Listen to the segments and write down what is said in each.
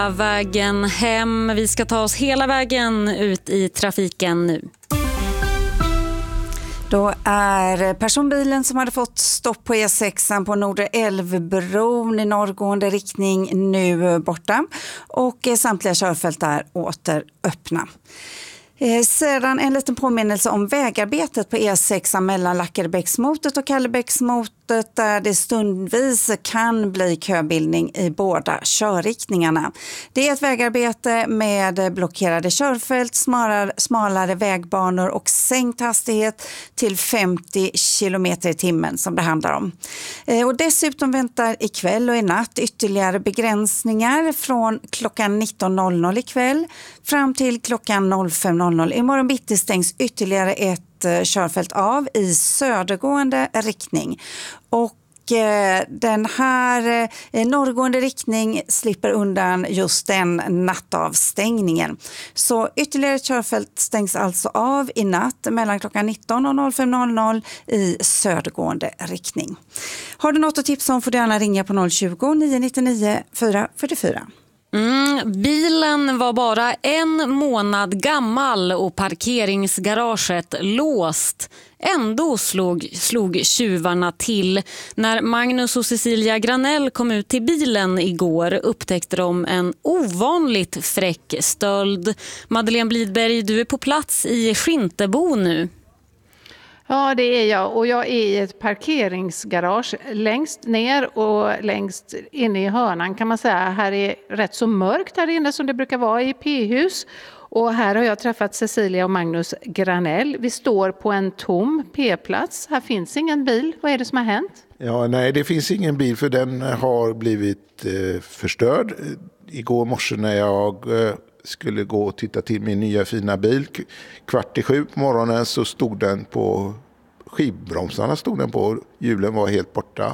Vägen hem. Vi ska ta oss hela vägen ut i trafiken nu. Då är personbilen som hade fått stopp på E6 på Norderälvbron i norrgående riktning nu borta och samtliga körfält är åter öppna. Sedan en liten påminnelse om vägarbetet på E6 mellan Lackerbäcksmotet och Kallebäcksmotet där det stundvis kan bli köbildning i båda körriktningarna. Det är ett vägarbete med blockerade körfält, smalare vägbanor och sänkt hastighet till 50 km i timmen som det handlar om. Och dessutom väntar ikväll och i natt ytterligare begränsningar från klockan 19.00 ikväll fram till klockan 05.00. Imorgon bitti stängs ytterligare ett körfält av i södergående riktning. Och den här norrgående riktning slipper undan just den nattavstängningen. Så ytterligare ett körfält stängs alltså av i natt mellan klockan 19 och 05.00 i södergående riktning. Har du något att tipsa om får du gärna ringa på 020-999 444. Bilen var bara en månad gammal och parkeringsgaraget låst. Ändå slog tjuvarna till. När Magnus och Cecilia Granell kom ut till bilen igår upptäckte de en ovanligt fräck stöld. Madeleine Blidberg, du är på plats i Skintebo nu. Ja, det är jag och jag är i ett parkeringsgarage längst ner och längst inne i hörnan kan man säga. Här är rätt så mörkt här inne som det brukar vara i P-hus. Och här har jag träffat Cecilia och Magnus Granell. Vi står på en tom P-plats. Här finns ingen bil. Vad är det som har hänt? Ja, nej, det finns ingen bil för den har blivit förstörd. Igår morse när jag skulle gå och titta till min nya fina bil 6:15 på morgonen så stod den på skivbromsarna hjulen var helt borta.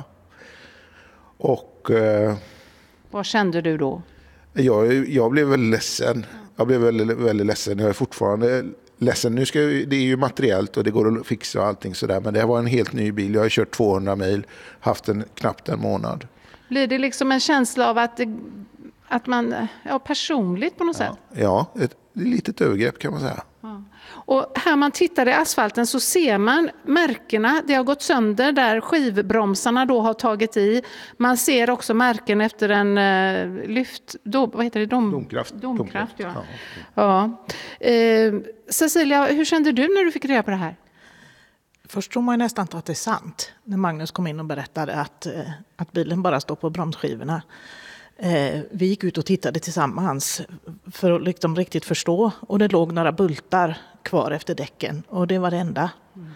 Och vad kände du då? Jag blev väldigt ledsen. Jag blev väldigt ledsen. Jag är fortfarande ledsen. Det är ju materiellt och det går att fixa och allting sådär. Men det här var en helt ny bil. Jag har kört 200 mil, haft den knappt en månad. Blir det liksom en känsla av att man, personligt på något sätt? Ja, ett litet övergrepp kan man säga. Ja. Och här man tittar i asfalten så ser man märkena. Det har gått sönder där skivbromsarna då har tagit i. Man ser också märken efter en vad heter det? Domkraft, ja. Cecilia, hur kände du när du fick reda på det här? Först tror man ju nästan att det är sant när Magnus kom in och berättade att bilen bara står på bromsskivorna. Vi gick ut och tittade tillsammans för att liksom riktigt förstå och det låg några bultar kvar efter däcken och det var det enda.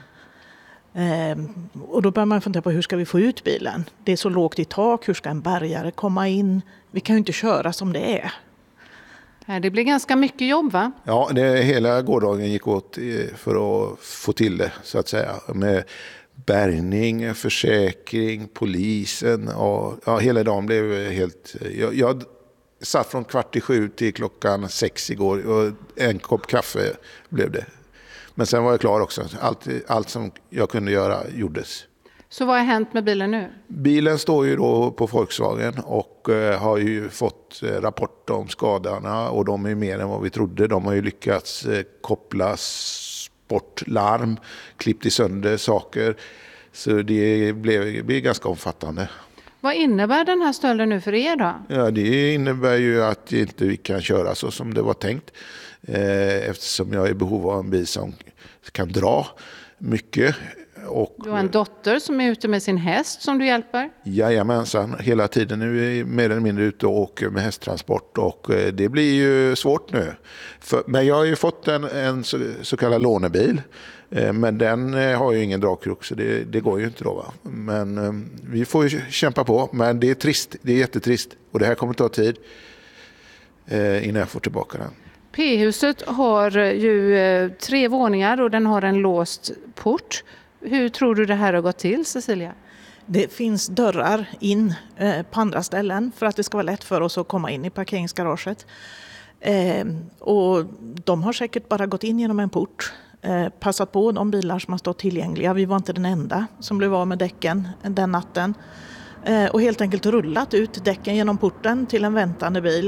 Och då börjar man fundera på hur ska vi få ut bilen? Det är så lågt i tak, hur ska en bärgare komma in? Vi kan ju inte köra som det är. Det blir ganska mycket jobb, va? Ja, hela gårdagen gick åt för att få till det så att säga med bärgning, försäkring, polisen och hela dagen blev helt... Jag satt från 6:15 till klockan 6 igår och en kopp kaffe blev det. Men sen var jag klar också. Allt som jag kunde göra gjordes. Så vad har hänt med bilen nu? Bilen står ju då på Volkswagen och har ju fått rapport om skadorna och de är mer än vad vi trodde. De har ju lyckats koppla bort larm, klippt i sönder saker. Så det blir ganska omfattande. Vad innebär den här stölden nu för er då? Ja, det innebär ju att inte vi kan köra så som det var tänkt. Eftersom jag är i behov av en bil som kan dra mycket. Och du har en dotter som är ute med sin häst som du hjälper? Jajamensan, hela tiden nu är jag mer eller mindre ute och åker med hästtransport och det blir ju svårt nu. Men jag har ju fått en så kallad lånebil, men den har ju ingen dragkrok så det går ju inte då va. Men vi får ju kämpa på, men det är trist, det är jättetrist och det här kommer ta tid innan jag får tillbaka den. P-huset har ju 3 våningar och den har en låst port. Hur tror du det här har gått till, Cecilia? Det finns dörrar in på andra ställen för att det ska vara lätt för oss att komma in i parkeringsgaraget. Och de har säkert bara gått in genom en port, passat på de bilar som har stått tillgängliga. Vi var inte den enda som blev av med däcken den natten. Och helt enkelt rullat ut däcken genom porten till en väntande bil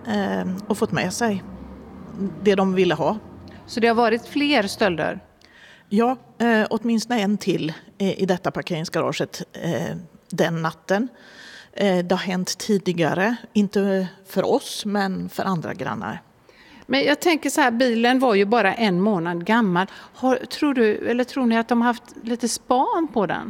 och fått med sig det de ville ha. Så det har varit fler stölder? Ja, åtminstone en till i detta parkeringsgaraget den natten. Det har hänt tidigare, inte för oss men för andra grannar. Men jag tänker så här, bilen var ju bara 1 månad gammal. Tror ni att de har haft lite span på den?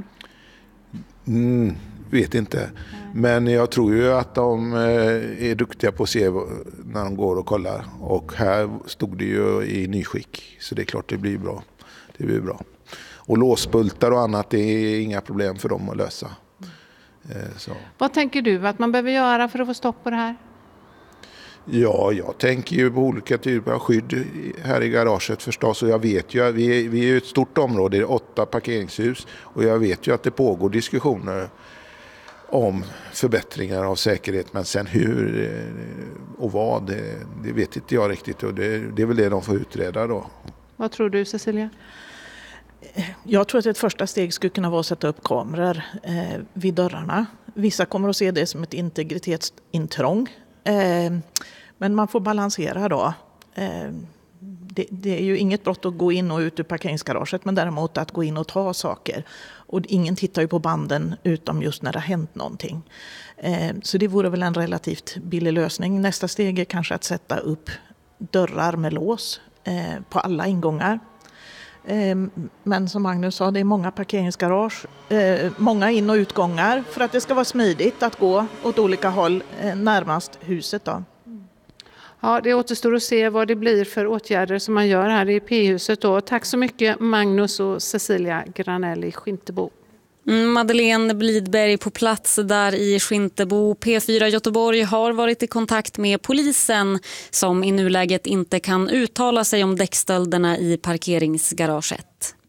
Vet inte. Men jag tror ju att de är duktiga på att se när de går och kollar. Och här stod det ju i nyskick. Så det är klart det blir bra. Det blir bra. Och låsbultar och annat, det är inga problem för dem att lösa. Så. Vad tänker du att man behöver göra för att få stopp på det här? Ja, jag tänker ju på olika typer av skydd här i garaget förstås. Och jag vet ju att vi är ju ett stort område, det är 8 parkeringshus. Och jag vet ju att det pågår diskussioner om förbättringar av säkerhet. Men sen hur och vad, det vet inte jag riktigt. Och det är väl det de får utreda då. Vad tror du, Cecilia? Jag tror att ett första steg skulle kunna vara att sätta upp kameror vid dörrarna. Vissa kommer att se det som ett integritetsintrång. Men man får balansera då. Det är ju inget brott att gå in och ut ur parkeringsgaraget, men däremot att gå in och ta saker. Och ingen tittar ju på banden utom just när det har hänt någonting. Så det vore väl en relativt billig lösning. Nästa steg är kanske att sätta upp dörrar med lås på alla ingångar. Men som Magnus sa, det är många parkeringsgarage, många in- och utgångar för att det ska vara smidigt att gå åt olika håll närmast huset då. Ja, det återstår att se vad det blir för åtgärder som man gör här i P-huset då. Tack så mycket Magnus och Cecilia Granell i Skintebo. Madeleine Blidberg på plats där i Skintebo. P4 Göteborg har varit i kontakt med polisen som i nuläget inte kan uttala sig om däckstölderna i parkeringsgaraget.